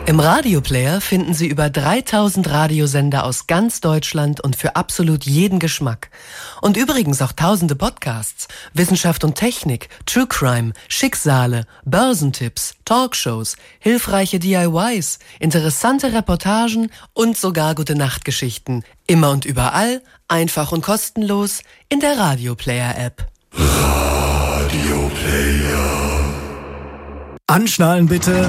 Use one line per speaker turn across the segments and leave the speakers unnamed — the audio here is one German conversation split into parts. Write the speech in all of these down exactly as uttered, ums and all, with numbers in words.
Im Radioplayer finden Sie über dreitausend Radiosender aus ganz Deutschland und für absolut jeden Geschmack. Und übrigens auch tausende Podcasts, Wissenschaft und Technik, True Crime, Schicksale, Börsentipps, Talkshows, hilfreiche D I Ys, interessante Reportagen und sogar Gute-Nacht-Geschichten. Immer und überall, einfach und kostenlos in der Radioplayer-App.
Radioplayer.
Anschnallen bitte.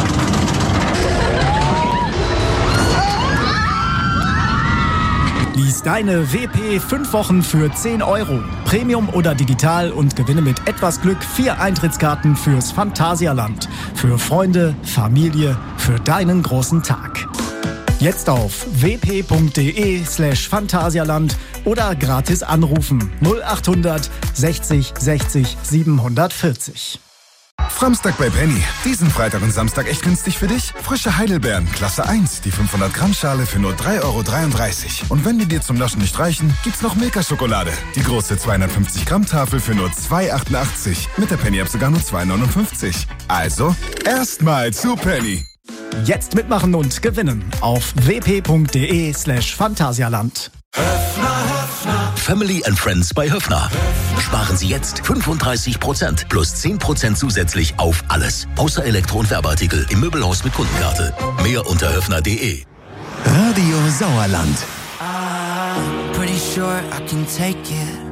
Lies deine W P fünf Wochen für zehn Euro. Premium oder digital und gewinne mit etwas Glück vier Eintrittskarten fürs Phantasialand. Für Freunde, Familie, für deinen großen Tag. Jetzt auf wp.de slash Phantasialand oder gratis anrufen null achthundert sechzig sechzig siebenhundertvierzig.
Framstag bei Penny. Diesen Freitag und Samstag echt günstig für dich. Frische Heidelbeeren, Klasse eins, die fünfhundert Gramm Schale für nur drei Euro dreiunddreißig. Und wenn die dir zum Naschen nicht reichen, gibt's noch Milka-Schokolade. Die große zweihundertfünfzig Gramm Tafel für nur zwei Euro achtundachtzig. Mit der Penny-App sogar nur zwei Euro neunundfünfzig. Also, erstmal zu Penny.
Jetzt mitmachen und gewinnen auf wp.de slash Phantasialand.
Family and Friends bei Höffner. Sparen Sie jetzt fünfunddreißig Prozent plus zehn Prozent zusätzlich auf alles. Außer Elektro- und Werbeartikel im Möbelhaus mit Kundenkarte. Mehr unter höffner punkt de.
Radio Sauerland.
I'm pretty sure I can take it.